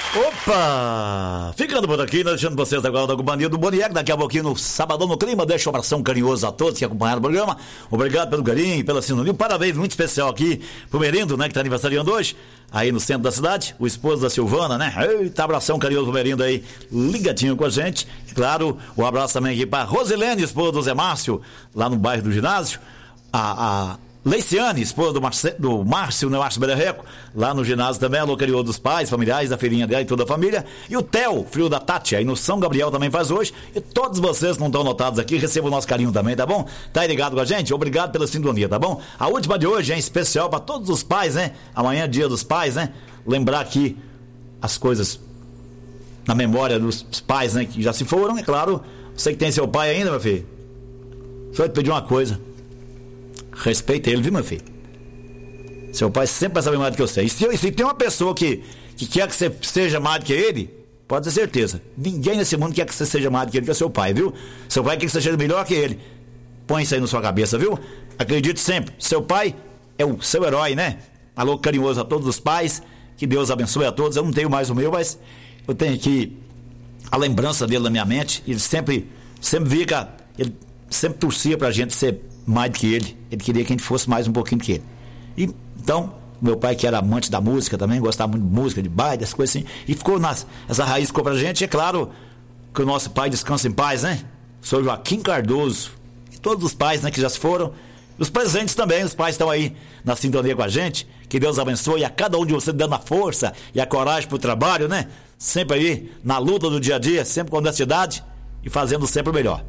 Opa! Ficando por aqui, nós deixando vocês agora da Companhia do Boniek. Daqui a pouquinho no Sabadão no Clima. Deixa um abração carinhoso a todos que acompanharam o programa. Obrigado pelo carinho, pela sintonia. Parabéns muito especial aqui pro Merindo, né, que tá aniversariando hoje, aí no centro da cidade. O esposo da Silvana, né? Eita, abração carinhoso pro Merindo aí, ligadinho com a gente. E claro, um abraço também aqui pra Rosilene, esposa do Zé Márcio, lá no bairro do ginásio. A Leiciane, esposa do Márcio, né, Márcio Berreco, lá no ginásio também, alô carinhoso dos pais, familiares, da filhinha dela e toda a família. E o Theo, filho da Tati, aí no São Gabriel também faz hoje. E todos vocês que não estão notados aqui, recebam o nosso carinho também, tá bom? Tá aí ligado com a gente? Obrigado pela sintonia, tá bom? A última de hoje é especial para todos os pais, né? Amanhã é dia dos pais, né? Lembrar aqui as coisas na memória dos pais, né? Que já se foram, é claro. Você que tem seu pai ainda, meu filho, só te pedir uma coisa. Respeita ele, viu, meu filho? Seu pai sempre vai saber mais do que você. E se tem uma pessoa que quer que você seja mais do que ele, pode ter certeza. Ninguém nesse mundo quer que você seja mais do que ele, que é seu pai, viu? Seu pai quer que você seja melhor que ele. Põe isso aí na sua cabeça, viu? Acredite sempre. Seu pai é o seu herói, né? Alô carinhoso a todos os pais. Que Deus abençoe a todos. Eu não tenho mais o meu, mas eu tenho aqui a lembrança dele na minha mente. Ele sempre ele sempre torcia pra gente ser mais do que ele. Ele queria que a gente fosse mais um pouquinho do que ele. E então, meu pai, que era amante da música também, gostava muito de música, de baile, dessas coisas assim, e ficou essa raiz ficou pra gente. É claro que o nosso pai descansa em paz, né? O senhor Joaquim Cardoso e todos os pais, né, que já se foram, os presentes também, os pais estão aí na sintonia com a gente. Que Deus abençoe a cada um de vocês, dando a força e a coragem pro trabalho, né? Sempre aí na luta do dia a dia, sempre com honestidade e fazendo sempre o melhor.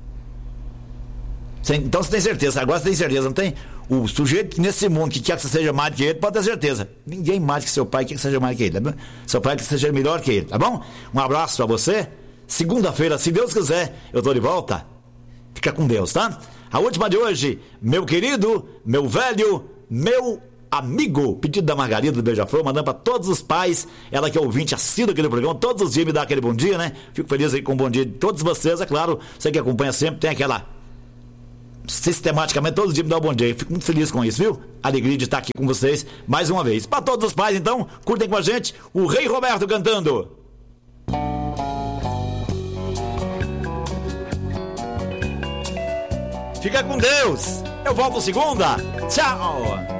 Então você tem certeza, agora você tem certeza, não tem? O sujeito nesse mundo que quer que você seja mais do que ele, pode ter certeza. Ninguém mais que seu pai quer que seja mais do que ele, tá bom? Seu pai quer que seja melhor que ele, tá bom? Um abraço pra você. Segunda-feira, se Deus quiser, eu tô de volta. Fica com Deus, tá? A última de hoje, meu querido, meu velho, meu amigo, pedido da Margarida do Beija-Flor, mandando pra todos os pais, ela que é ouvinte assíduo aqui do programa, todos os dias me dá aquele bom dia, né? Fico feliz aí com o bom dia de todos vocês, é claro, você que acompanha sempre, tem aquela sistematicamente, todos os dias me dá um bom dia. Fico muito feliz com isso, viu? Alegria de estar aqui com vocês mais uma vez. Para todos os pais, então, curtem com a gente o Rei Roberto cantando. Fica com Deus. Eu volto segunda. Tchau.